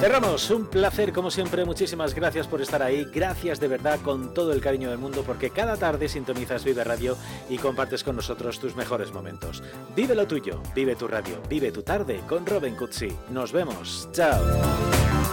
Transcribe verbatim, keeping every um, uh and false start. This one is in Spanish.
Ramos, un placer como siempre, muchísimas gracias por estar ahí, gracias de verdad con todo el cariño del mundo porque cada tarde sintonizas Vive Radio y compartes con nosotros tus mejores momentos. Vive lo tuyo, vive tu radio, vive tu tarde con Robin Cutsi. Nos vemos, chao.